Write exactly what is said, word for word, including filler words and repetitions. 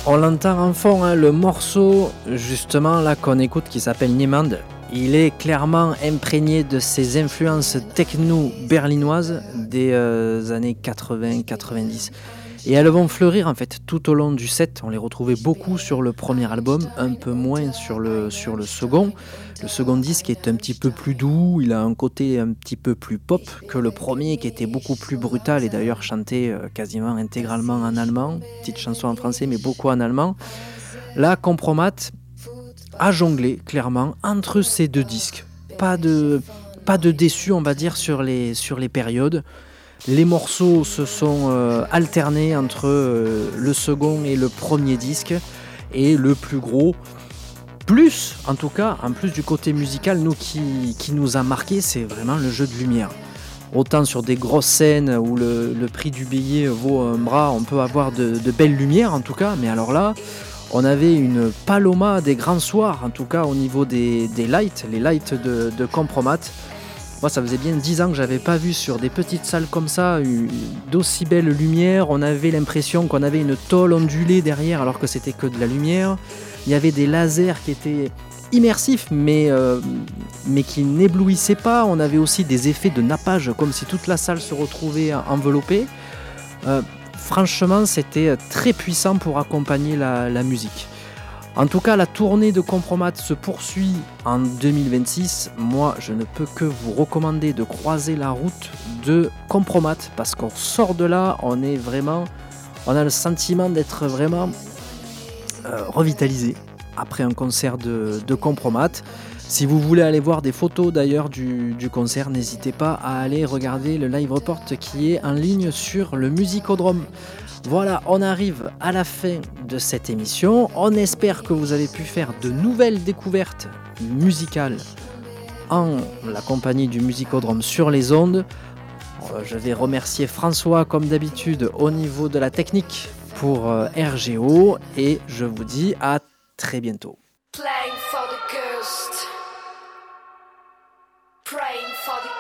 On l'entend en fond, hein, le morceau justement là qu'on écoute qui s'appelle Niemand. Il est clairement imprégné de ces influences techno berlinoises des euh, années quatre-vingts quatre-vingt-dix. Et elles vont fleurir en fait tout au long du set. On les retrouvait beaucoup sur le premier album, un peu moins sur le, sur le second. Le second disque est un petit peu plus doux, il a un côté un petit peu plus pop que le premier qui était beaucoup plus brutal et d'ailleurs chanté euh, quasiment intégralement en allemand. Petite chanson en français mais beaucoup en allemand. Là, Compromat a jonglé clairement entre ces deux disques. Pas de, pas de déçu on va dire sur les, sur les périodes. Les morceaux se sont euh, alternés entre euh, le second et le premier disque. Et le plus gros, plus en tout cas, en plus du côté musical, nous qui, qui nous a marqué, c'est vraiment le jeu de lumière. Autant sur des grosses scènes où le, le prix du billet vaut un bras, on peut avoir de, de belles lumières en tout cas. Mais alors là, on avait une paloma des grands soirs, en tout cas au niveau des, des lights, les lights de, de Compromat. Moi, ça faisait bien dix ans que j'avais pas vu sur des petites salles comme ça d'aussi belles lumières. On avait l'impression qu'on avait une tôle ondulée derrière alors que c'était que de la lumière. Il y avait des lasers qui étaient immersifs mais, euh, mais qui n'éblouissaient pas. On avait aussi des effets de nappage comme si toute la salle se retrouvait enveloppée. Euh, franchement, c'était très puissant pour accompagner la, la musique. En tout cas, la tournée de Compromat se poursuit en deux mille vingt-six. Moi, je ne peux que vous recommander de croiser la route de Compromat parce qu'on sort de là, on est vraiment, on a le sentiment d'être vraiment euh, revitalisé après un concert de, de Compromat. Si vous voulez aller voir des photos d'ailleurs du, du concert, n'hésitez pas à aller regarder le live report qui est en ligne sur le Musicodrome. Voilà, on arrive à la fin de cette émission. On espère que vous avez pu faire de nouvelles découvertes musicales en la compagnie du Musicodrome sur les ondes. Je vais remercier François comme d'habitude au niveau de la technique pour R G O et je vous dis à très bientôt.